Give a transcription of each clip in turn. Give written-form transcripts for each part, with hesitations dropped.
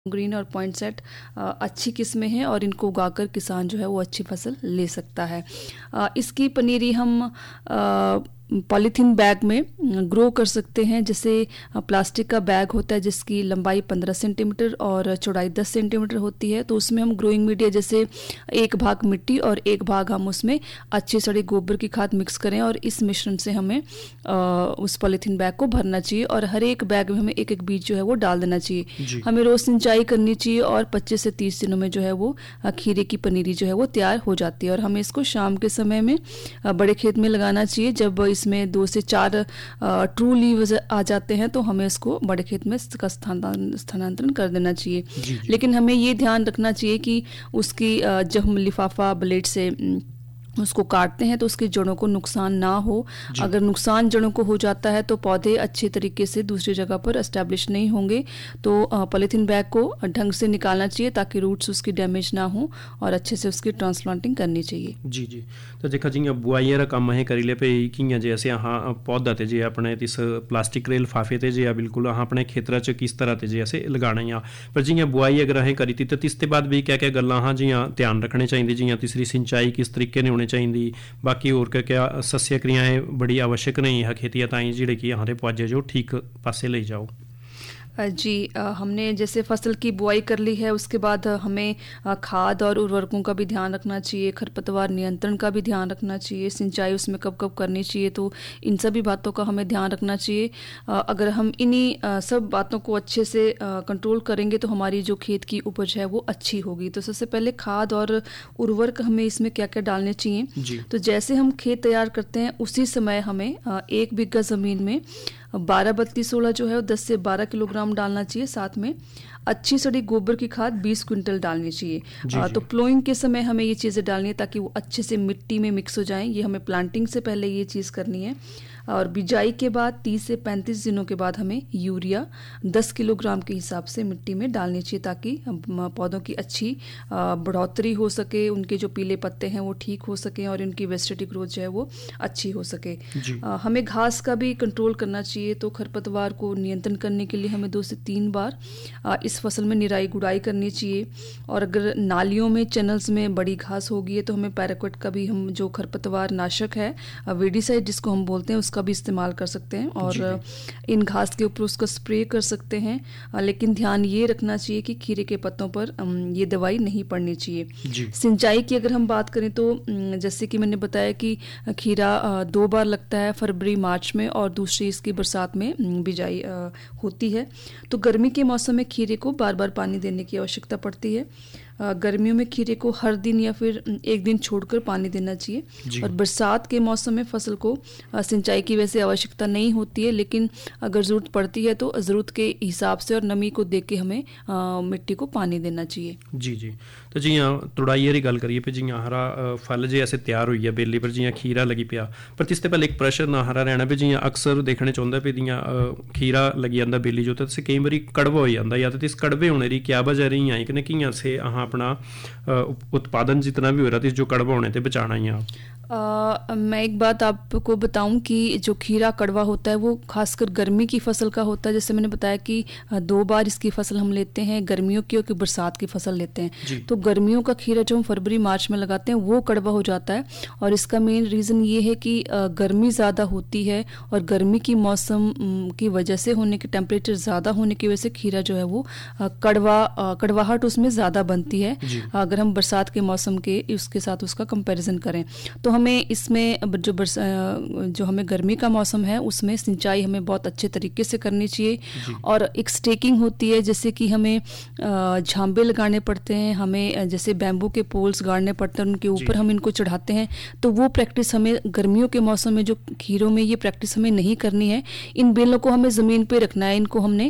Green और point set अच्छी किस्में हैं और इनको उगाकर किसान जो है वो अच्छी फसल ले सकता है। इसकी पनीरी हम पॉलीथीन बैग में ग्रो कर सकते हैं। जैसे प्लास्टिक का बैग होता है जिसकी लंबाई 15 सेंटीमीटर और चौड़ाई 10 सेंटीमीटर होती है, तो उसमें हम ग्रोइंग मीडिया जैसे एक भाग मिट्टी और एक भाग हम उसमें अच्छी सड़ी गोबर की खाद मिक्स करें और इस मिश्रण से हमें उस पॉलीथीन बैग को भरना चाहिए और हर एक बैग में हमें एक एक बीज जो है वो डाल देना चाहिए। हमें रोज सिंचाई करनी चाहिए और 25 से 30 दिनों में जो है वो खीरे की पनीरी जो है वो तैयार हो जाती है और हमें इसको शाम के समय में बड़े खेत में लगाना चाहिए। जब इसमें 2 से 4 ट्रू लीव्स आ जाते हैं तो हमें इसको बड़े खेत में इसका स्थानांतरण कर देना चाहिए। लेकिन हमें ये ध्यान रखना चाहिए कि उसकी जब हम लिफाफा ब्लेड से उसको काटते हैं तो उसकी जड़ों को नुकसान ना हो। अगर नुकसान जड़ों को हो जाता है तो पौधे अच्छे तरीके से दूसरी जगह पर एस्टैब्लिश नहीं होंगे। तो पॉलीथीन बैग को ढंग से निकालना चाहिए ताकि रूट्स उसकी डैमेज ना हो और अच्छे से उसकी ट्रांसप्लांटिंग करनी चाहिए। जी जी। तो देखा जी बुआई का काम अं करी ले पे कि जे अस हाँ पौधा तो जे अपने इस प्लास्टिक के लिफाफे से जे बिल्कुल हाँ अपने खेतर च किस तरह से जे अस लगाना ही पर जी बुआई अगर अं करी थी तो इसके बाद भी क्या क्या गल्लां हाँ जी ध्यान रखने चाहिए जी तीसरी सिंचाई किस तरीके ने चाहिए, बाकी और क्या क्या सस्य क्रियाएं बड़ी आवश्यक नहीं है खेती ताई जिहड़े कि यहाँ पुआजे जो ठीक पासे ले जाओ। जी हमने जैसे फसल की बुआई कर ली है उसके बाद हमें खाद और उर्वरकों का भी ध्यान रखना चाहिए, खरपतवार नियंत्रण का भी ध्यान रखना चाहिए, सिंचाई उसमें कब कब करनी चाहिए, तो इन सभी बातों का हमें ध्यान रखना चाहिए। अगर हम इन्हीं सब बातों को अच्छे से कंट्रोल करेंगे तो हमारी जो खेत की उपज है वो अच्छी होगी। तो सबसे पहले खाद और उर्वरक हमें इसमें क्या क्या डालने चाहिए, तो जैसे हम खेत तैयार करते हैं उसी समय हमें 1 बीघा ज़मीन में 12-32-16 जो है वो 10 से 12 किलोग्राम डालना चाहिए। साथ में अच्छी सड़ी गोबर की खाद 20 क्विंटल डालनी चाहिए। तो प्लोइंग के समय हमें ये चीज़ें डालनी है ताकि वो अच्छे से मिट्टी में मिक्स हो जाएं। ये हमें प्लांटिंग से पहले ये चीज़ करनी है। और बिजाई के बाद 30 से 35 दिनों के बाद हमें यूरिया 10 किलोग्राम के हिसाब से मिट्टी में डालनी चाहिए ताकि पौधों की अच्छी बढ़ोतरी हो सके, उनके जो पीले पत्ते हैं वो ठीक हो सके और उनकी वेजिटेटिव ग्रोथ जो है वो अच्छी हो सके। हमें घास का भी कंट्रोल करना चाहिए। तो खरपतवार को नियंत्रण करने के लिए हमें 2 से 3 बार इस फसल में निराई गुड़ाई करनी चाहिए। और अगर नालियों में चैनल्स में बड़ी घास होगी है तो हमें पैराक्विट का भी हम जो खरपतवार नाशक है वीडीसाइड जिसको हम बोलते हैं उसका भी इस्तेमाल कर सकते हैं और इन घास के ऊपर उसका स्प्रे कर सकते हैं। लेकिन ध्यान ये रखना चाहिए कि खीरे के पत्तों पर ये दवाई नहीं पड़नी चाहिए। सिंचाई की अगर हम बात करें तो जैसे कि मैंने बताया कि खीरा 2 बार लगता है, फरवरी मार्च में और दूसरी इसकी बरसात में बिजाई होती है। तो गर्मी के मौसम में खीरे को बार बार पानी देने की आवश्यकता पड़ती है। गर्मियों में खीरे को हर दिन या फिर एक दिन छोड़कर पानी देना चाहिए। और बरसात के मौसम में फसल को सिंचाई की वैसे आवश्यकता नहीं होती है, लेकिन अगर ज़रूरत पड़ती है तो ज़रूरत के हिसाब से और नमी को देख के हमें मिट्टी को पानी देना चाहिए। जी जी। तो जी तुड़ाई की गल करिए पे जी हरा फल जे ऐसे तैयार हुई है बेली पर जी खीरा लगी पिया, पर इससे पहले एक प्रश्न हरा रहना भी जी अक्सर देखने चाहता भी जी खीरा लगी जाता बेली जो तो कई बार कड़वा हो जाता या तो इस कड़वे होने की क्या वजह रही है कि कि से अपना उत्पादन जितना भी हो रहा था जो कड़वा होने से बचाना ही आप। मैं एक बात आपको बताऊं कि जो खीरा कड़वा होता है वो खासकर गर्मी की फसल का होता है। जैसे मैंने बताया कि 2 बार इसकी फसल हम लेते हैं, गर्मियों की और कि बरसात की फसल लेते हैं। तो गर्मियों का खीरा जो हम फरवरी मार्च में लगाते हैं वो कड़वा हो जाता है और इसका मेन रीज़न ये है कि गर्मी ज़्यादा होती है और गर्मी की मौसम की वजह से होने के टेम्परेचर ज़्यादा होने की वजह से खीरा जो है वो कड़वाहट उसमें ज़्यादा बनती है अगर हम बरसात के मौसम के उसके साथ उसका कंपेरिजन करें। तो हमें इसमें जो हमें गर्मी का मौसम है उसमें सिंचाई हमें बहुत अच्छे तरीके से करनी चाहिए। और एक स्टेकिंग होती है जैसे कि हमें झांबे लगाने पड़ते हैं, हमें जैसे बैम्बू के पोल्स गाड़ने पड़ते हैं, उनके ऊपर हम इनको चढ़ाते हैं। तो वो प्रैक्टिस हमें गर्मियों के मौसम में जो खीरों में ये प्रैक्टिस हमें नहीं करनी है। इन बेलों को हमें ज़मीन पे रखना है,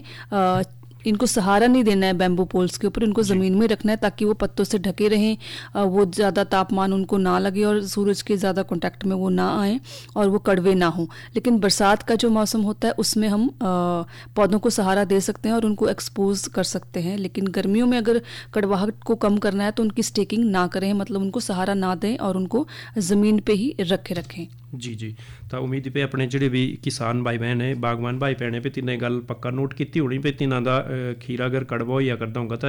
इनको सहारा नहीं देना है बैम्बू पोल्स के ऊपर, इनको ज़मीन में रखना है ताकि वो पत्तों से ढके रहें, वो ज़्यादा तापमान उनको ना लगे और सूरज के ज़्यादा कांटेक्ट में वो ना आए और वो कड़वे ना हों। लेकिन बरसात का जो मौसम होता है उसमें हम पौधों को सहारा दे सकते हैं और उनको एक्सपोज कर सकते हैं। लेकिन गर्मियों में अगर कड़वाहट को कम करना है तो उनकी स्टेकिंग ना करें, मतलब उनको सहारा ना दें और उनको ज़मीन पर ही रखें। जी जी। तो उम्मीद पे अपने ਜਿਹੜੇ भी किसान भाई बहन है बागवान भाई भैन है भी तिन्हें गल पक्का नोट की होनी भी तिन्हों का खीरा अगर कड़वा होया करता होगा तो